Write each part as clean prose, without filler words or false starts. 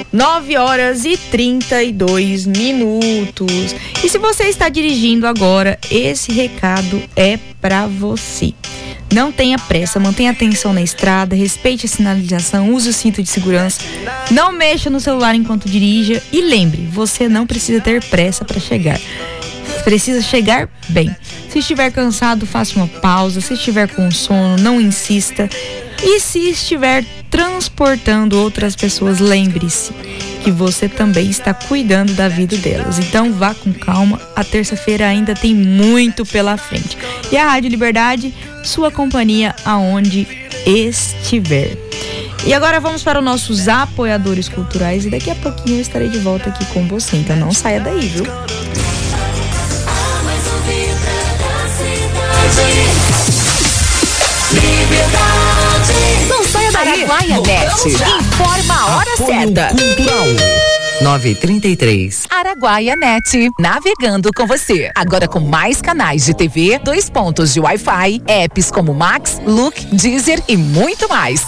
9h32. E se você está dirigindo agora, esse recado é para você. Não tenha pressa, mantenha atenção na estrada, respeite a sinalização, use o cinto de segurança, não mexa no celular enquanto dirija e lembre, você não precisa ter pressa para chegar. Precisa chegar bem. Se estiver cansado, faça uma pausa. Se estiver com sono, não insista. E se estiver transportando outras pessoas, lembre-se que você também está cuidando da vida delas. Então vá com calma, a terça-feira ainda tem muito pela frente. E a Rádio Liberdade, sua companhia aonde estiver. E agora vamos para os nossos apoiadores culturais e daqui a pouquinho eu estarei de volta aqui com você. Então não saia daí, viu? Não saia daí. Araguaia Net informa a hora certa. Cultural 9h33. Araguaia Net, navegando com você. Agora com mais canais de TV, 2 pontos de Wi-Fi, apps como Max, Look, Deezer e muito mais.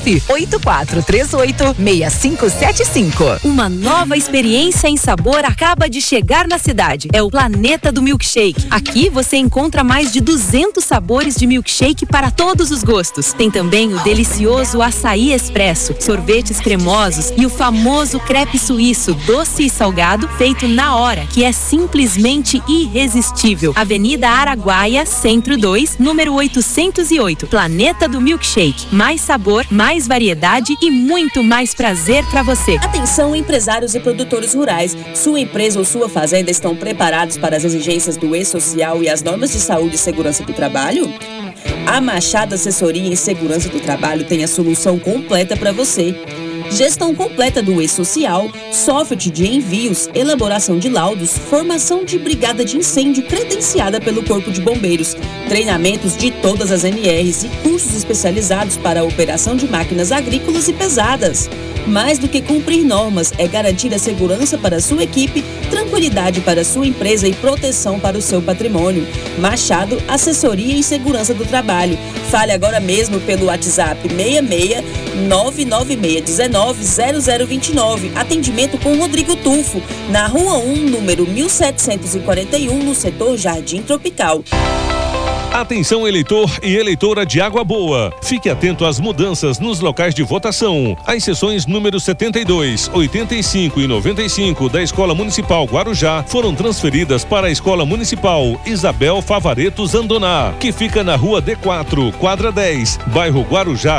984386575. Uma nova experiência em sabor acaba de chegar na cidade. É o Planeta do Milkshake. Aqui você encontra mais de 200 sabores de milkshake para todos os gostos. Tem também o delicioso açaí expresso, sorvetes cremosos e o famoso crepe suíço, doce e salgado, feito na hora, que é simplesmente irresistível. Avenida Araguaia, Centro 2, número 808. Planeta do Milkshake. Mais sabor, mais variedade e muito mais prazer para você. Atenção, empresários e produtores rurais. Sua empresa ou sua fazenda estão preparados para as exigências do E-Social e as normas de saúde e segurança do trabalho? A Machado Assessoria em Segurança do Trabalho tem a solução completa para você. Gestão completa do E-Social, software de envios, elaboração de laudos, formação de brigada de incêndio credenciada pelo Corpo de Bombeiros, treinamentos de todas as MRs e cursos especializados para a operação de máquinas agrícolas e pesadas. Mais do que cumprir normas, é garantir a segurança para a sua equipe, tranquilidade para a sua empresa e proteção para o seu patrimônio. Machado, Assessoria em Segurança do Trabalho. Fale agora mesmo pelo WhatsApp 66 99619 0029. Atendimento com Rodrigo Tufo, na Rua 1, número 1741, no setor Jardim Tropical. Atenção, eleitor e eleitora de Água Boa. Fique atento às mudanças nos locais de votação. As sessões número 72, 85 e 95 da Escola Municipal Guarujá foram transferidas para a Escola Municipal Isabel Favaretto Zandoná, que fica na Rua D4, quadra 10, bairro Guarujá,